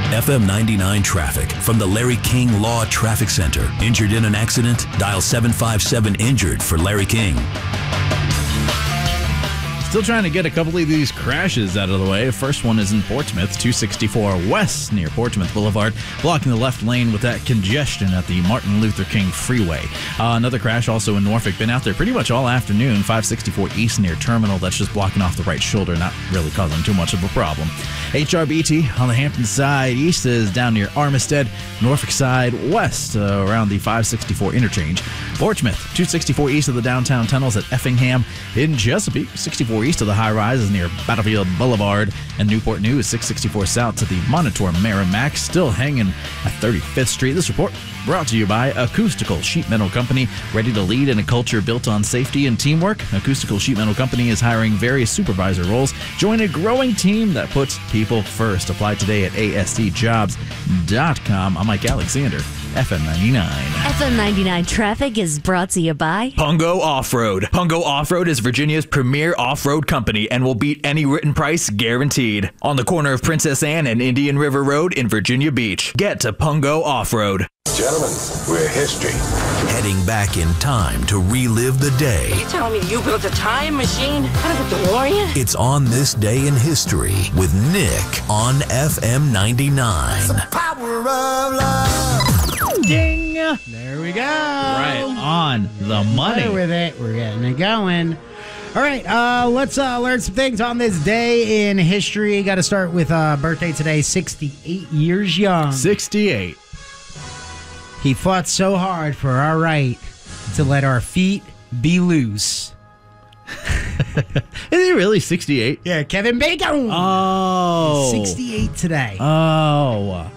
FM 99 traffic from the Larry King Law Traffic Center. Injured in an accident? Dial 757-INJURED for Larry King. Still trying to get a couple of these crashes out of the way. First one is in Portsmouth, 264 West near Portsmouth Boulevard, blocking the left lane with that congestion at the Martin Luther King Freeway. Another crash also in Norfolk. Been out there pretty much all afternoon, 564 East near Terminal. That's just blocking off the right shoulder, not really causing too much of a problem. HRBT on the Hampton side east is down near Armistead. Norfolk side west around the 564 interchange. Portsmouth, 264 east of the downtown tunnels at Effingham. In Chesapeake, 64 east of the high rise is near Battlefield Boulevard. And Newport News, 664 south to the Monitor Merrimack, still hanging at 35th Street. This report brought to you by Acoustical Sheet Metal Company, ready to lead in a culture built on safety and teamwork. Acoustical Sheet Metal Company is hiring various supervisor roles. Join a growing team that puts people first. Apply today at astjobs.com. I'm Mike Alexander, FM 99. FM 99 traffic is brought to you by Pungo Off-Road. Pungo Off-Road is Virginia's premier off-road company and will beat any written price guaranteed. On the corner of Princess Anne and Indian River Road in Virginia Beach. Get to Pungo Off-Road. Gentlemen, we're history. Heading back in time to relive the day. You telling me you built a time machine out of a DeLorean? It's On This Day in History with Nick on FM 99. The power of love. Ding! There we go. Right on the money. Play with it. We're getting it going. All right, let's learn some things on this day in history. Got to start with birthday today, 68 years young. 68. He fought so hard for our right to let our feet be loose. Is he really 68? Yeah, Kevin Bacon. Oh. 68 today. Oh.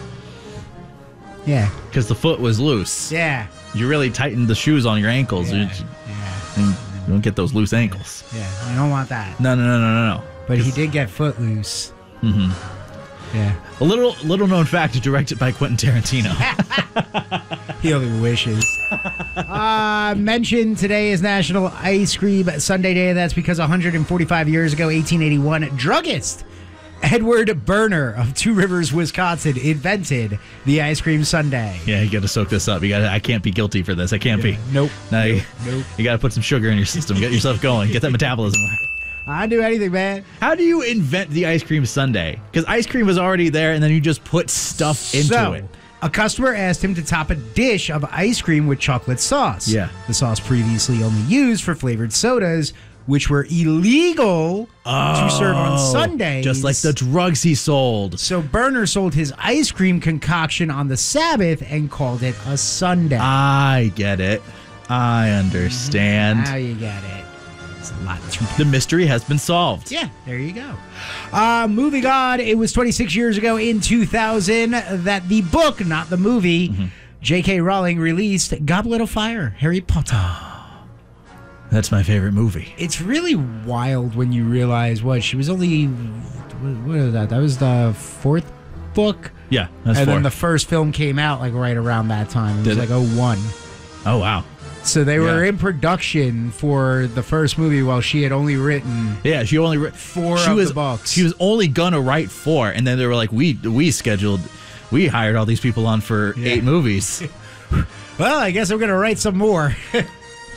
Yeah. Because the foot was loose. Yeah. You really tightened the shoes on your ankles. Yeah. You don't get those loose ankles. Yeah, you don't want that. No. But he did get foot loose. Mm-hmm. Yeah. A little known fact, directed by Quentin Tarantino. He only wishes. Mentioned today is National Ice Cream Sundae Day. That's because 145 years ago, 1881, druggist Edward Berner of Two Rivers, Wisconsin, invented the ice cream sundae. Yeah, you got to soak this up. I can't be guilty for this. I can't be. Nope. No, Nope. You got to put some sugar in your system. Get yourself going. Get that metabolism. I'd do anything, man. How do you invent the ice cream sundae? Because ice cream was already there, and then you just put stuff into it. A customer asked him to top a dish of ice cream with chocolate sauce. Yeah. The sauce previously only used for flavored sodas, which were illegal to serve on Sundays. Just like the drugs he sold. So Berner sold his ice cream concoction on the Sabbath and called it a sundae. I get it. I understand. Now you get it. It's a lot too. The mystery has been solved. Yeah, there you go. Moving on, it was 26 years ago in 2000 that the book, not the movie, J.K. Rowling released Goblet of Fire, Harry Potter. That's my favorite movie. It's really wild when you realize she was only, what is that? That was the fourth book? Yeah, that's And four. then the first film came out like right around that time. It was Did like it? 01. Oh, wow. So they were in production for the first movie while she had only written she only four of the books. She was only gonna write 4, and then they were like, we hired all these people on for 8 movies. Well, I guess I'm going to write some more.